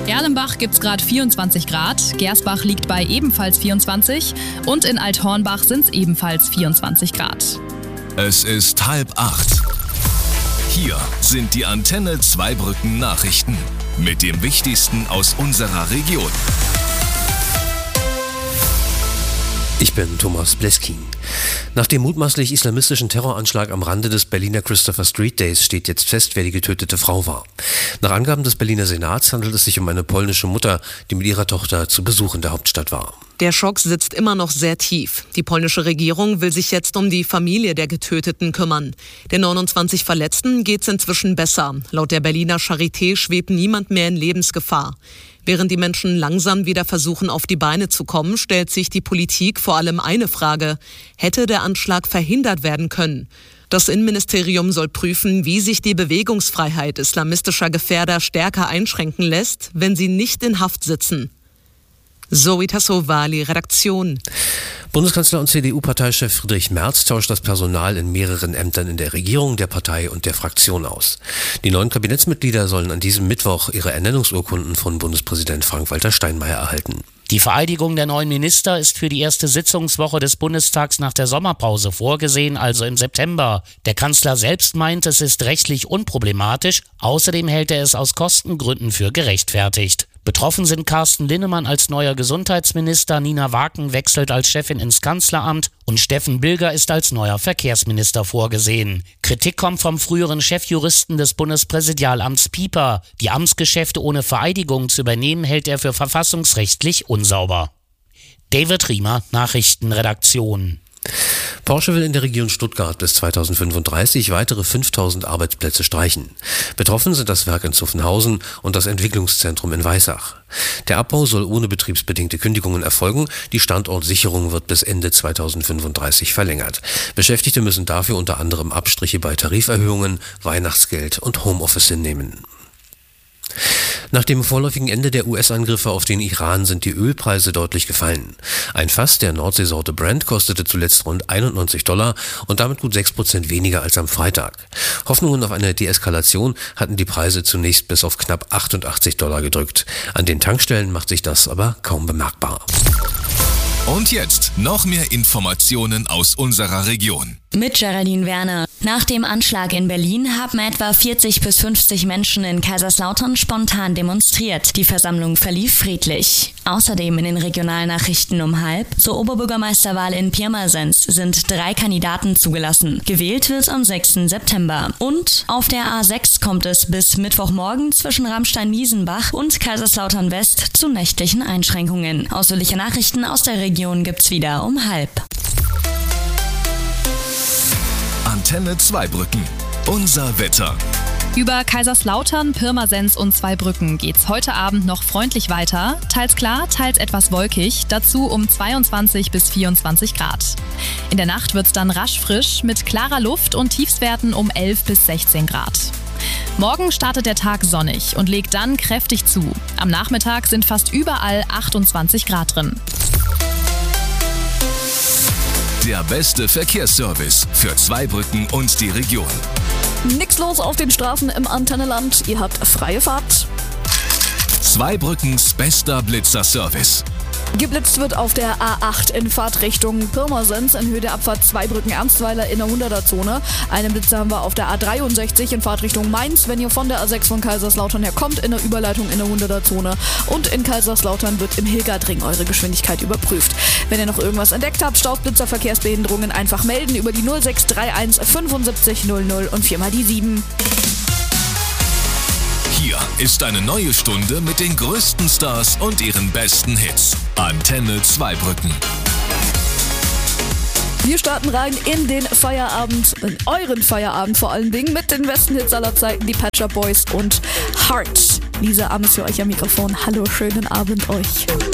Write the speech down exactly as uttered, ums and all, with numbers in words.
Erlenbach gibt's gerade vierundzwanzig Grad, Gersbach liegt bei ebenfalls vierundzwanzig und in Althornbach sind's ebenfalls vierundzwanzig Grad. Es ist halb acht. Hier sind die Antenne Zweibrücken Nachrichten mit dem Wichtigsten aus unserer Region. Ich bin Thomas Bleskin. Nach dem mutmaßlich islamistischen Terroranschlag am Rande des Berliner Christopher Street Days steht jetzt fest, wer die getötete Frau war. Nach Angaben des Berliner Senats handelt es sich um eine polnische Mutter, die mit ihrer Tochter zu Besuch in der Hauptstadt war. Der Schock sitzt immer noch sehr tief. Die polnische Regierung will sich jetzt um die Familie der Getöteten kümmern. Den neunundzwanzig Verletzten geht's inzwischen besser. Laut der Berliner Charité schwebt niemand mehr in Lebensgefahr. Während die Menschen langsam wieder versuchen, auf die Beine zu kommen, stellt sich die Politik vor allem eine Frage: Hätte der Anschlag verhindert werden können? Das Innenministerium soll prüfen, wie sich die Bewegungsfreiheit islamistischer Gefährder stärker einschränken lässt, wenn sie nicht in Haft sitzen. Zoe Tassovali, Redaktion. Bundeskanzler und C D U-Parteichef Friedrich Merz tauscht das Personal in mehreren Ämtern in der Regierung, der Partei und der Fraktion aus. Die neuen Kabinettsmitglieder sollen an diesem Mittwoch ihre Ernennungsurkunden von Bundespräsident Frank-Walter Steinmeier erhalten. Die Vereidigung der neuen Minister ist für die erste Sitzungswoche des Bundestags nach der Sommerpause vorgesehen, also im September. Der Kanzler selbst meint, es ist rechtlich unproblematisch. Außerdem hält er es aus Kostengründen für gerechtfertigt. Betroffen sind Carsten Linnemann als neuer Gesundheitsminister, Nina Waken wechselt als Chefin ins Kanzleramt und Steffen Bilger ist als neuer Verkehrsminister vorgesehen. Kritik kommt vom früheren Chefjuristen des Bundespräsidialamts Pieper. Die Amtsgeschäfte ohne Vereidigung zu übernehmen, hält er für verfassungsrechtlich unsauber. David Riemer, Nachrichtenredaktion. Porsche will in der Region Stuttgart bis zweitausendfünfunddreißig weitere fünftausend Arbeitsplätze streichen. Betroffen sind das Werk in Zuffenhausen und das Entwicklungszentrum in Weissach. Der Abbau soll ohne betriebsbedingte Kündigungen erfolgen. Die Standortsicherung wird bis Ende zweitausendfünfunddreißig verlängert. Beschäftigte müssen dafür unter anderem Abstriche bei Tariferhöhungen, Weihnachtsgeld und Homeoffice hinnehmen. Nach dem vorläufigen Ende der U S-Angriffe auf den Iran sind die Ölpreise deutlich gefallen. Ein Fass der Nordseesorte Brent kostete zuletzt rund einundneunzig Dollar und damit gut sechs Prozent weniger als am Freitag. Hoffnungen auf eine Deeskalation hatten die Preise zunächst bis auf knapp achtundachtzig Dollar gedrückt. An den Tankstellen macht sich das aber kaum bemerkbar. Und jetzt noch mehr Informationen aus unserer Region. Mit Geraldine Werner. Nach dem Anschlag in Berlin haben etwa vierzig bis fünfzig Menschen in Kaiserslautern spontan demonstriert. Die Versammlung verlief friedlich. Außerdem in den Regionalnachrichten um halb. Zur Oberbürgermeisterwahl in Pirmasens sind drei Kandidaten zugelassen. Gewählt wird am sechsten September. Und auf der A sechs kommt es bis Mittwochmorgen zwischen Ramstein-Miesenbach und Kaiserslautern West zu nächtlichen Einschränkungen. Ausführliche Nachrichten aus der Region gibt's wieder um halb. Antenne Zweibrücken. Unser Wetter. Über Kaiserslautern, Pirmasens und Zweibrücken geht's heute Abend noch freundlich weiter. Teils klar, teils etwas wolkig. Dazu um zweiundzwanzig bis vierundzwanzig Grad. In der Nacht wird's dann rasch frisch mit klarer Luft und Tiefstwerten um elf bis sechzehn Grad. Morgen startet der Tag sonnig und legt dann kräftig zu. Am Nachmittag sind fast überall achtundzwanzig Grad drin. Der beste Verkehrsservice für Zweibrücken und die Region. Nix los auf den Straßen im Antenneland. Ihr habt freie Fahrt. Zweibrückens bester Blitzer-Service. Geblitzt wird auf der A acht in Fahrtrichtung Pirmasens in Höhe der Abfahrt Zweibrücken-Ernstweiler in der hunderter-Zone. Einen Blitzer haben wir auf der A dreiundsechzig in Fahrtrichtung Mainz, wenn ihr von der A sechs von Kaiserslautern her kommt, in der Überleitung in der hunderter-Zone. Und in Kaiserslautern wird im Hilgerdring eure Geschwindigkeit überprüft. Wenn ihr noch irgendwas entdeckt habt, Staublitzer, Verkehrsbehinderungen, einfach melden über die null sechs drei eins fünfundsiebzig null null und viermal die sieben. Hier ist eine neue Stunde mit den größten Stars und ihren besten Hits. Antenne Zweibrücken. Wir starten rein in den Feierabend, in euren Feierabend vor allen Dingen, mit den besten Hits aller Zeiten, die Pet Shop Boys und Heart. Lisa Ames für euch am Mikrofon. Hallo, schönen Abend euch.